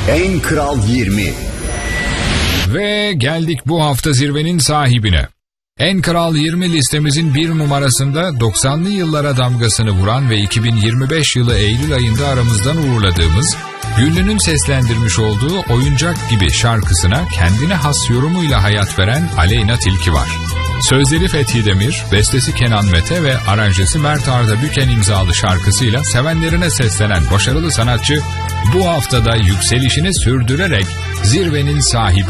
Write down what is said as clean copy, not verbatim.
En Kral 20. Ve geldik bu hafta zirvenin sahibine. En Kral 20 listemizin bir numarasında 90'lı yıllara damgasını vuran ve 2025 yılı Eylül ayında aramızdan uğurladığımız, Güllü'nün seslendirmiş olduğu Oyuncak Gibi şarkısına kendine has yorumuyla hayat veren Aleyna Tilki var. Sözleri Fethi Demir, bestesi Kenan Mete ve aranjesi Mert Arda Büken imzalı şarkısıyla sevenlerine seslenen başarılı sanatçı bu haftada yükselişini sürdürerek zirvenin sahibi